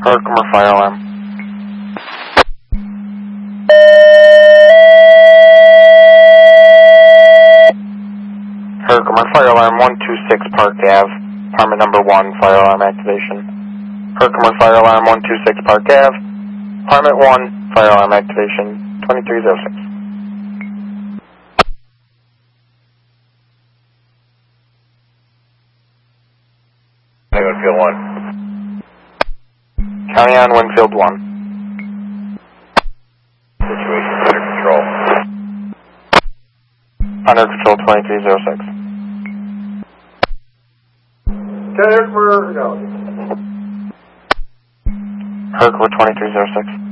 Herkimer fire alarm. Herkimer fire alarm 126 Park Ave, apartment number 1, fire alarm activation. Herkimer fire alarm 126 Park Ave, apartment 1, fire alarm activation, 2306. Winfield 1. County on Winfield 1. Situation under control. Under control 2306. Herkimer, no. Herkimer 2306.